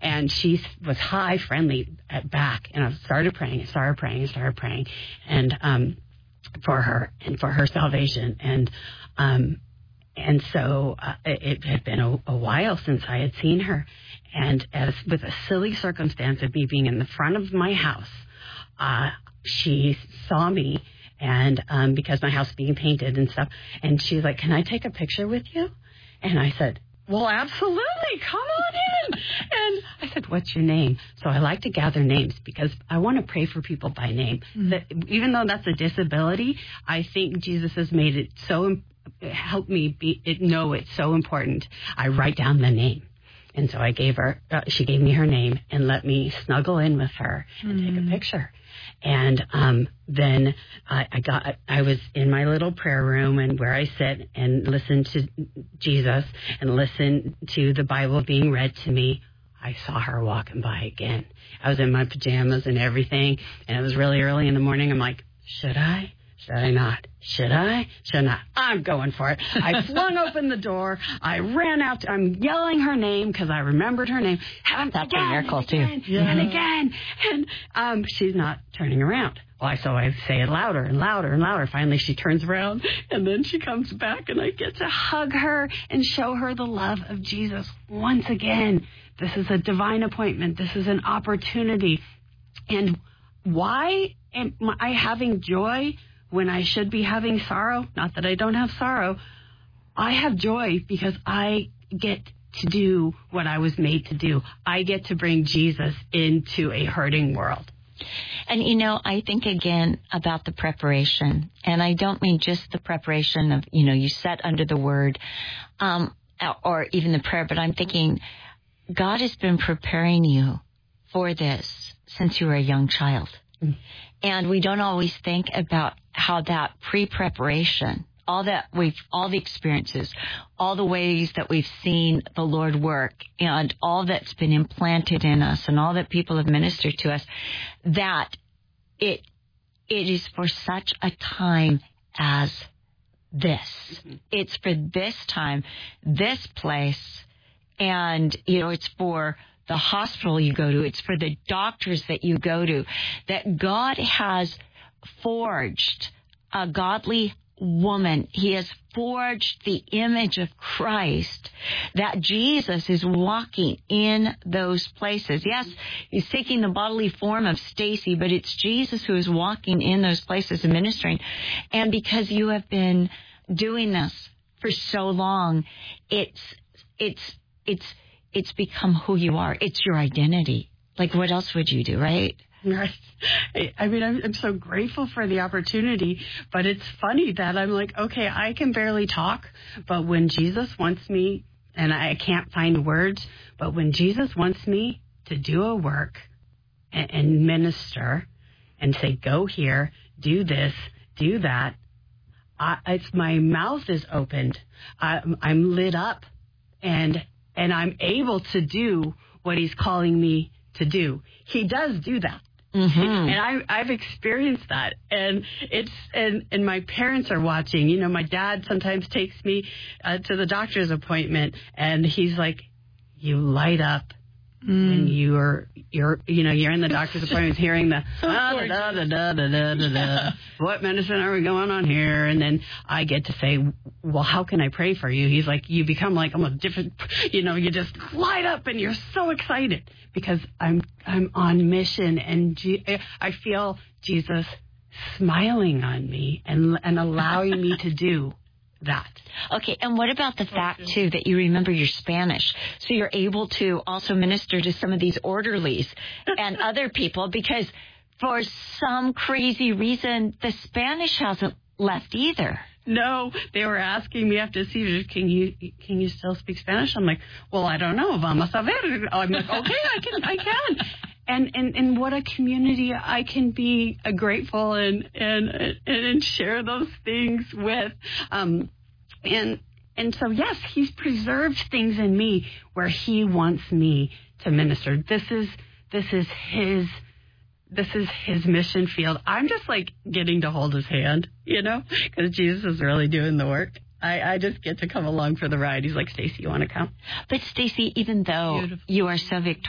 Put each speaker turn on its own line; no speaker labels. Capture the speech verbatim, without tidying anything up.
And she was high, friendly at back. And I started praying and started praying and started praying and um, for her and for her salvation. And um, and so uh, it, it had been a, a while since I had seen her. And as with a silly circumstance of me being in the front of my house, uh, she saw me. And um, because my house was being painted and stuff. And she's like, can I take a picture with you? And I said, well, absolutely. Come on in. And I said, what's your name? So I like to gather names because I want to pray for people by name. Mm-hmm. That, even though that's a disability, I think Jesus has made it so, help me be, it, know it's so important. I write down the name. And so I gave her, uh, she gave me her name and let me snuggle in with her and mm-hmm. take a picture. And um, then I, I got, I was in my little prayer room and where I sit and listen to Jesus and listen to the Bible being read to me. I saw her walking by again. I was in my pajamas and everything, and it was really early in the morning. I'm like, should I? Should I not? Should I? Should I not? I'm going for it. I flung open the door. I ran out. To, I'm yelling her name because I remembered her name. And
That's
again,
a miracle,
and again,
too.
Yeah. And again. And um, she's not turning around. Well, I, so I say it louder and louder and louder. Finally, she turns around, and then she comes back, and I get to hug her and show her the love of Jesus once again. This is a divine appointment. This is an opportunity. And why am I having joy when I should be having sorrow? Not that I don't have sorrow. I have joy because I get to do what I was made to do. I get to bring Jesus into a hurting world.
And, you know, I think, again, about the preparation. And I don't mean just the preparation of, you know, you sat under the word um, or even the prayer, but I'm thinking God has been preparing you for this since you were a young child. Mm. And we don't always think about how that pre-preparation, all that we've, all the experiences, all the ways that we've seen the Lord work, and all that's been implanted in us, and all that people have ministered to us, that it it is for such a time as this. Mm-hmm. It's for this time, this place, and you know, it's for the hospital you go to, it's for the doctors that you go to, that God has forged a godly woman. He has forged the image of Christ, that Jesus is walking in those places. Yes, he's taking the bodily form of Stacy, but it's Jesus who is walking in those places and ministering. And because you have been doing this for so long, it's, it's, it's, it's become who you are. It's your identity. Like, what else would you do, right?
Right. I mean, I'm, I'm so grateful for the opportunity, but it's funny that I'm like, okay, I can barely talk, but when Jesus wants me, and I can't find words, but when Jesus wants me to do a work and, and minister and say, go here, do this, do that, I, it's my mouth is opened. I, I'm lit up, and and I'm able to do what he's calling me to do. He does do that. Mm-hmm. And I, I've experienced that, and it's and, and my parents are watching. You know, my dad sometimes takes me uh, to the doctor's appointment, and he's like, "You light up mm. when you're you're you know you're in the doctor's appointment, hearing the ah, da, da, da, da, da, da, da, da. What medicine are we going on here?" And then I get to say, "Well, how can I pray for you?" He's like, "You become like I'm a different, you know, you just light up, and you're so excited." Because I'm I'm on mission, and G- I feel Jesus smiling on me and and allowing me to do that.
Okay, and what about the fact, too, that you remember your Spanish? So you're able to also minister to some of these orderlies and other people, because for some crazy reason, the Spanish hasn't left either.
No, they were asking me after seizures, can you can you still speak Spanish? I'm like, well, I don't know. Vamos a ver. I'm like, okay, I can, I can. And and and what a community I can be uh, grateful and and and and share those things with. Um, and and so yes, he's preserved things in me where he wants me to minister. This is this is his. This is his mission field. I'm just like getting to hold his hand, you know, because Jesus is really doing the work. I, I just get to come along for the ride. He's like, Stacy, you want to come?
But Stacy, even though Beautiful. You are so victorious,